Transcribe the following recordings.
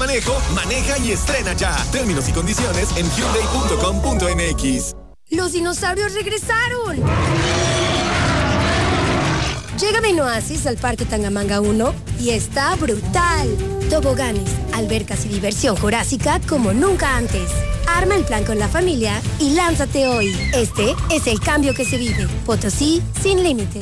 manejo, maneja y estrena ya. Términos y condiciones en Hyundai.com.mx. ¡Los dinosaurios regresaron! Llega Menú Oasis al Parque Tangamanga 1 y está brutal. Toboganes, albercas y diversión jurásica como nunca antes. Arma el plan con la familia y lánzate hoy. Este es el cambio que se vive. Potosí sin límites.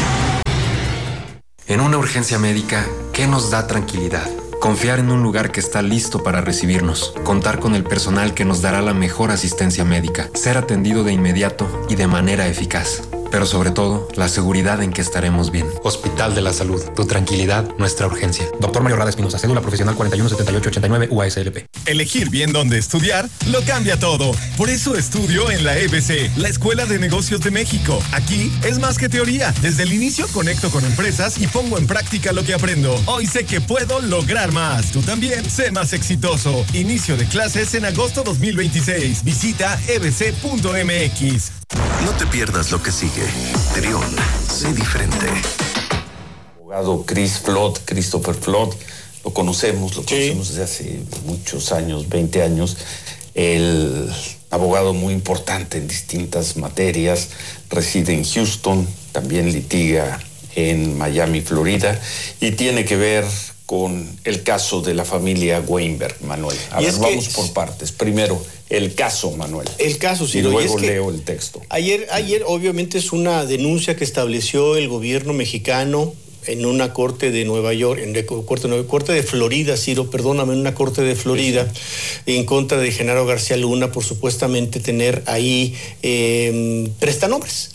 En una urgencia médica, ¿qué nos da tranquilidad? Confiar en un lugar que está listo para recibirnos, contar con el personal que nos dará la mejor asistencia médica, ser atendido de inmediato y de manera eficaz. Pero sobre todo, la seguridad en que estaremos bien. Hospital de la Salud. Tu tranquilidad, nuestra urgencia. Doctor Mario Rada Espinosa, cédula profesional 417889 UASLP. Elegir bien dónde estudiar lo cambia todo. Por eso estudio en la EBC, la Escuela de Negocios de México. Aquí es más que teoría. Desde el inicio conecto con empresas y pongo en práctica lo que aprendo. Hoy sé que puedo lograr más. Tú también, sé más exitoso. Inicio de clases en agosto 2026. Visita ebc.mx. No te pierdas lo que sigue. Trión, sé diferente. Abogado Christopher Flood, lo conocemos desde hace muchos años, 20 años. El abogado muy importante en distintas materias, reside en Houston, también litiga en Miami, Florida, y tiene que ver con el caso de la familia Weinberg, Manuel. Vamos por partes. Primero, el caso, Manuel. El caso, Ciro. Y luego leo el texto. Ayer obviamente es una denuncia que estableció el gobierno mexicano en una corte de Nueva York, corte de Florida, Ciro, perdóname, en una corte de Florida, sí, en contra de Genaro García Luna por supuestamente tener ahí prestanombres,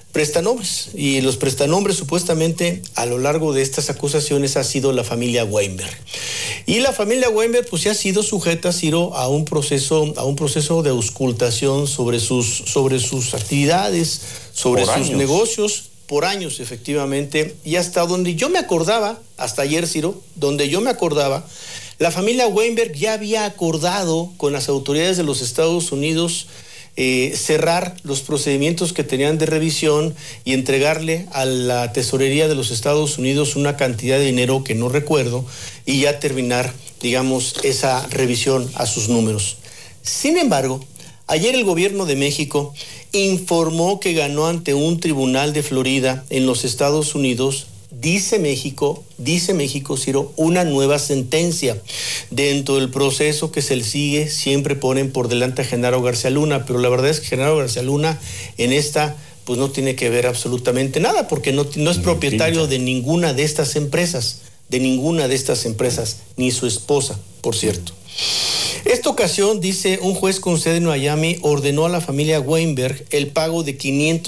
y los prestanombres supuestamente a lo largo de estas acusaciones ha sido la familia Weinberg. Y la familia Weinberg pues ya ha sido sujeta, Ciro, a un proceso de auscultación sobre sus actividades, sobre sus negocios, por años efectivamente, y hasta donde yo me acordaba, hasta ayer, Ciro, donde yo me acordaba, la familia Weinberg ya había acordado con las autoridades de los Estados Unidos cerrar los procedimientos que tenían de revisión y entregarle a la tesorería de los Estados Unidos una cantidad de dinero que no recuerdo y ya terminar, digamos, esa revisión a sus números. Sin embargo, ayer el gobierno de México informó que ganó ante un tribunal de Florida en los Estados Unidos. Dice México, Ciro, una nueva sentencia. Dentro del proceso que se le sigue, siempre ponen por delante a Genaro García Luna, pero la verdad es que Genaro García Luna en esta pues no tiene que ver absolutamente nada, porque no es propietario de ninguna de estas empresas, ni su esposa, por cierto. Esta ocasión, dice, un juez con sede en Miami ordenó a la familia Weinberg el pago de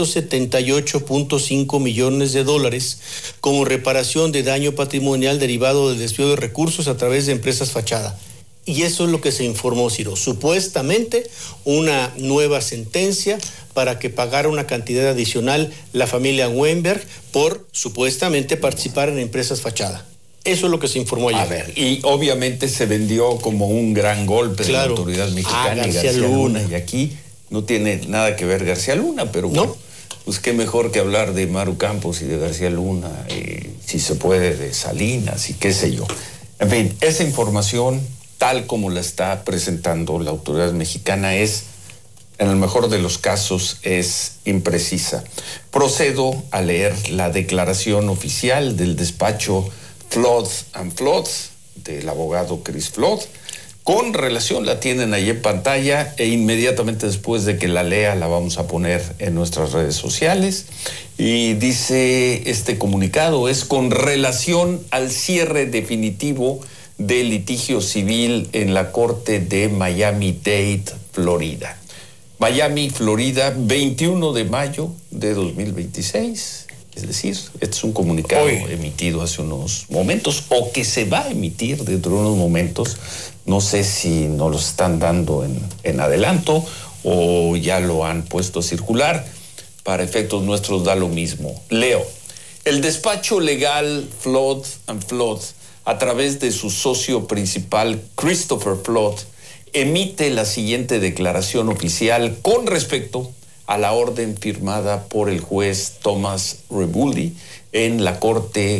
$578.5 millones como reparación de daño patrimonial derivado del desvío de recursos a través de empresas fachada. Y eso es lo que se informó, Ciro. Supuestamente una nueva sentencia para que pagara una cantidad adicional la familia Weinberg por supuestamente participar en empresas fachada. Eso es lo que se informó ayer. A ver, y obviamente se vendió como un gran golpe de la autoridad mexicana y García Luna. Y aquí no tiene nada que ver García Luna, pero bueno, pues qué mejor que hablar de Maru Campos y de García Luna, si se puede, de Salinas y qué sé yo. En fin, esa información, tal como la está presentando la autoridad mexicana, es, en el mejor de los casos, es imprecisa. Procedo a leer la declaración oficial del despacho Flood & Flood, del abogado Chris Flood. Con relación, la tienen ahí en pantalla e inmediatamente después de que la lea la vamos a poner en nuestras redes sociales. Y dice este comunicado, es con relación al cierre definitivo del litigio civil en la corte de Miami-Dade, Florida. Miami, Florida, 21 de mayo de 2026. Es decir, este es un comunicado emitido hace unos momentos o que se va a emitir dentro de unos momentos. No sé si nos lo están dando en adelanto o ya lo han puesto a circular. Para efectos nuestros da lo mismo. Leo, el despacho legal Flood & Flood, a través de su socio principal Christopher Flood, emite la siguiente declaración oficial con respecto a la orden firmada por el juez Thomas Rebulli en la Corte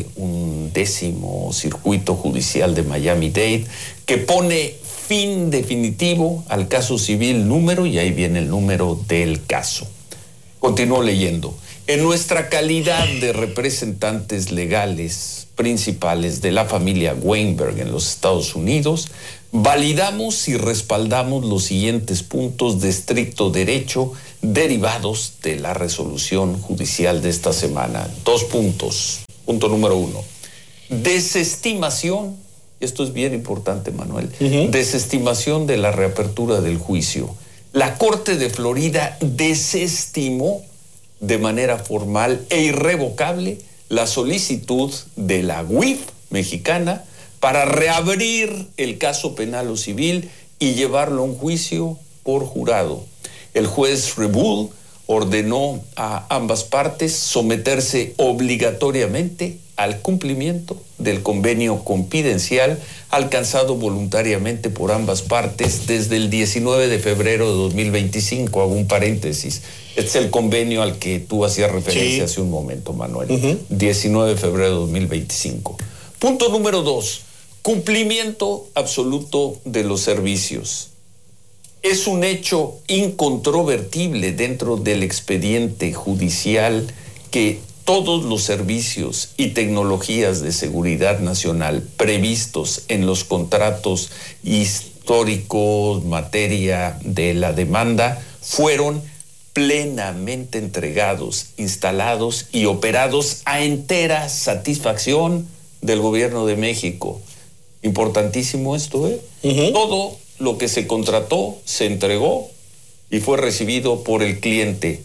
11º Circuito Judicial de Miami-Dade, que pone fin definitivo al caso civil y ahí viene el número del caso. Continúo leyendo. En nuestra calidad de representantes legales principales de la familia Weinberg en los Estados Unidos, validamos y respaldamos los siguientes puntos de estricto derecho derivados de la resolución judicial de esta semana. 2 puntos. Punto número 1. Desestimación, esto es bien importante, Manuel, desestimación de la reapertura del juicio. La Corte de Florida desestimó de manera formal e irrevocable la solicitud de la UIF mexicana para reabrir el caso penal o civil y llevarlo a un juicio por jurado. El juez Rebull ordenó a ambas partes someterse obligatoriamente al cumplimiento del convenio confidencial alcanzado voluntariamente por ambas partes desde el 19 de febrero de 2025. Hago un paréntesis. Este es el convenio al que tú hacías referencia hace un momento, Manuel. 19 de febrero de 2025. Punto número 2. Cumplimiento absoluto de los servicios. Es un hecho incontrovertible dentro del expediente judicial que todos los servicios y tecnologías de seguridad nacional previstos en los contratos históricos, materia de la demanda, fueron plenamente entregados, instalados y operados a entera satisfacción del gobierno de México. Importantísimo esto, ¿eh? Todo lo que se contrató se entregó y fue recibido por el cliente.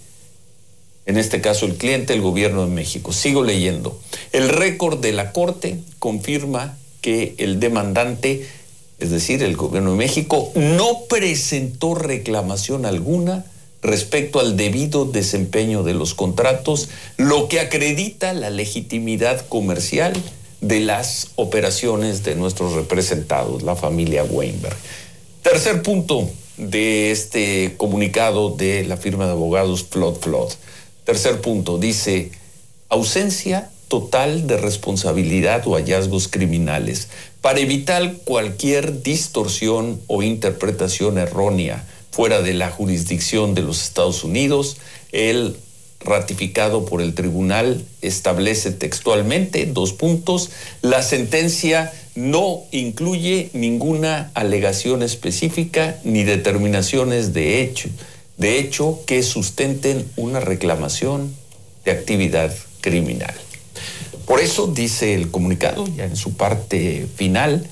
En este caso, el cliente, el gobierno de México. Sigo leyendo. El récord de la Corte confirma que el demandante, es decir, el gobierno de México, no presentó reclamación alguna respecto al debido desempeño de los contratos, lo que acredita la legitimidad comercial de las operaciones de nuestros representados, la familia Weinberg. Tercer punto de este comunicado de la firma de abogados Flood. Tercer punto, dice, ausencia total de responsabilidad o hallazgos criminales. Para evitar cualquier distorsión o interpretación errónea fuera de la jurisdicción de los Estados Unidos, el ratificado por el tribunal establece textualmente, 2 puntos, la sentencia no incluye ninguna alegación específica ni determinaciones de hecho que sustenten una reclamación de actividad criminal. Por eso dice el comunicado, ya en su parte final,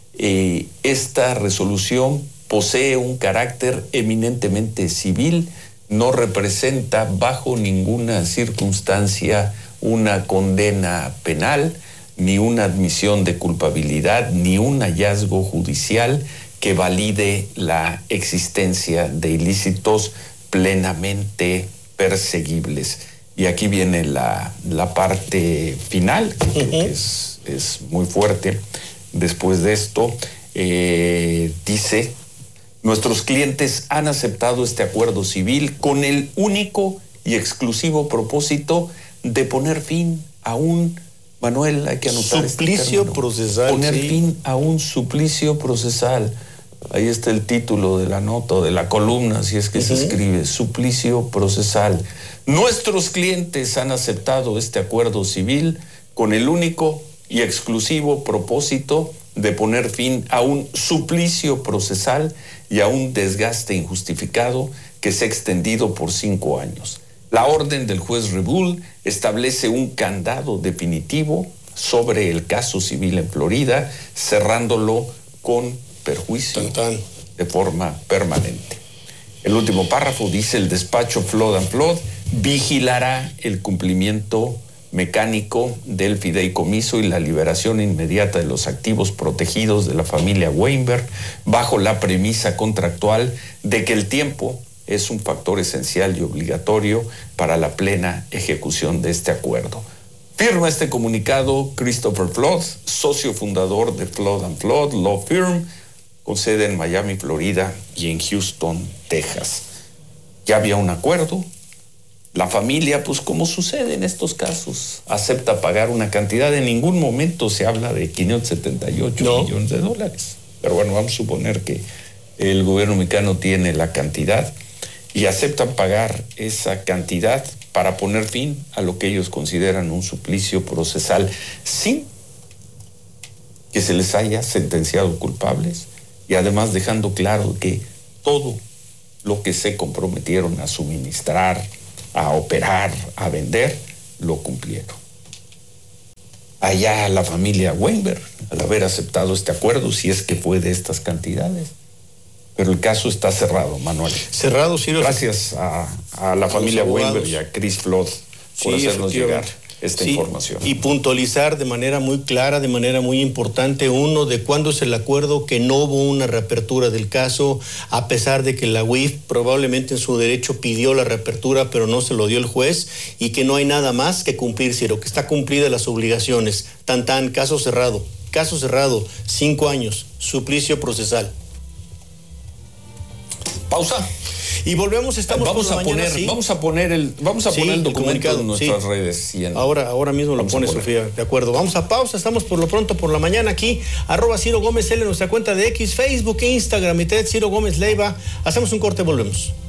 esta resolución posee un carácter eminentemente civil, no representa bajo ninguna circunstancia una condena penal, ni una admisión de culpabilidad, ni un hallazgo judicial que valide la existencia de ilícitos plenamente perseguibles. Y aquí viene la parte final, que es muy fuerte. Después de esto, dice, nuestros clientes han aceptado este acuerdo civil con el único y exclusivo propósito de poner fin a un, Manuel, hay que anotar suplicio procesal. Poner fin a un suplicio procesal. Ahí está el título de la nota o de la columna, si es que se escribe, suplicio procesal. Nuestros clientes han aceptado este acuerdo civil con el único y exclusivo propósito de poner fin a un suplicio procesal y a un desgaste injustificado que se ha extendido por 5 años. La orden del juez Rebull establece un candado definitivo sobre el caso civil en Florida, cerrándolo con perjuicio de forma permanente. El último párrafo dice, el despacho Flood & Flood vigilará el cumplimiento mecánico del fideicomiso y la liberación inmediata de los activos protegidos de la familia Weinberg bajo la premisa contractual de que el tiempo es un factor esencial y obligatorio para la plena ejecución de este acuerdo. Firma este comunicado Christopher Flood, socio fundador de Flood & Flood Law Firm, con sede en Miami, Florida y en Houston, Texas. Ya había un acuerdo, La familia, pues como sucede en estos casos, acepta pagar una cantidad. En ningún momento se habla de 578 millones de dólares. Pero bueno, vamos a suponer que el gobierno mexicano tiene la cantidad y aceptan pagar esa cantidad para poner fin a lo que ellos consideran un suplicio procesal sin que se les haya sentenciado culpables, y además dejando claro que todo lo que se comprometieron a suministrar, a operar, a vender, lo cumplieron. Allá la familia Weinberg, al haber aceptado este acuerdo, si es que fue de estas cantidades. Pero el caso está cerrado, Manuel. Cerrado, Ciro. Gracias a la familia Weinberg y a Chris Flood por hacernos llegar esta información. Y puntualizar de manera muy clara, de manera muy importante, uno, de cuándo es el acuerdo, que no hubo una reapertura del caso, a pesar de que la UIF probablemente en su derecho pidió la reapertura, pero no se lo dio el juez, y que no hay nada más que cumplir, Ciro, que está cumplida las obligaciones. Caso cerrado, 5 años, suplicio procesal. Pausa. Y volvemos, vamos a poner el documento en nuestras redes. Ahora mismo lo pone Sofía, de acuerdo. Vamos a pausa, estamos por lo pronto por la mañana aquí, @Ciro Gómez L, nuestra cuenta de X, Facebook e Instagram, y Ciro Gómez Leiva. Hacemos un corte, volvemos.